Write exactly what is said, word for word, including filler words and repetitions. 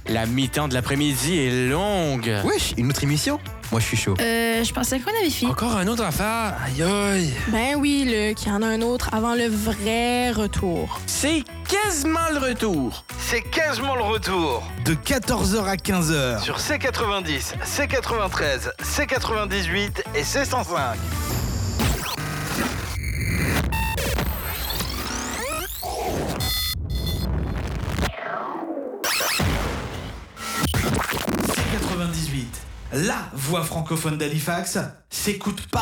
La mi-temps de l'après-midi est longue. Wesh, une autre émission? Moi, je suis chaud. Euh, je pensais qu'on avait fini. Encore un autre affaire? Aïe aïe. Ben oui, Luc, il y en a un autre avant le vrai retour. C'est quasiment le retour. C'est quasiment le retour. De quatorze heures à quinze heures. Sur C quatre-vingt-dix, C quatre-vingt-treize, C quatre-vingt-dix-huit et C cent cinq. C quatre-vingt-dix-huit, la voix francophone d'Halifax, s'écoute pas.